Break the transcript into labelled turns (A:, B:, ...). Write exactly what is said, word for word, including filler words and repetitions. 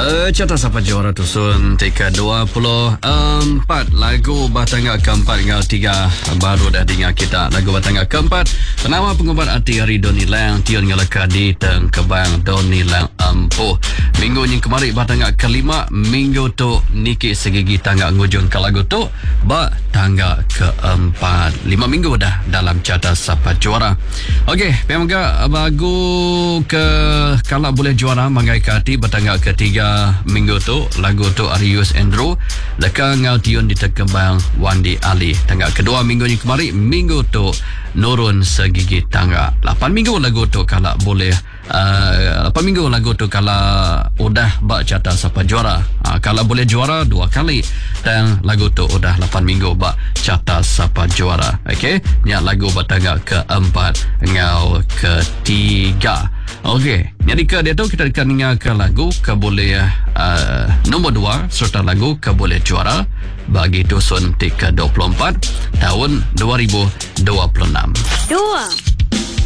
A: Uh, Carta Sapa Juara Tusun T K dua puluh empat. Lagu bertangga keempat dengan tiga baru dah dengar kita. Lagu bertangga keempat penama pengubat arti hari Doni Lang Tion Ngalaka di Teng Kebang Doni Lang Empuh. Minggu yang kemarin bertangga kelima. Minggu tu Niki Segigi tangga ngujung ke lagu tu bertangga keempat. Lima minggu dah dalam Carta Sapa Juara. Okey, memang lagu ke kalau boleh juara Mangai Kati bertangga ketiga minggu tu. Lagu tu Arius Andrew leka ngau tion di Tekembang Wandi Ali. Tangga kedua minggu ni kemarin. Minggu tu Nurun Segigi tangga lapan minggu. Lagu tu kalau boleh uh, lapan minggu lagu tu kalau udah bak Carta Sapa Juara. uh, Kalau boleh juara dua kali. Dan lagu tu udah lapan minggu bak Carta Sapa Juara. Okey, ni lagu bertangga keempat ngau ketiga. Okey, jadi ke dia tu kita akan dengarkan lagu ke boleh uh, nombor dua serta lagu ke boleh juara bagi Dusun T K dua puluh empat tahun dua ribu dua puluh enam.
B: Dua.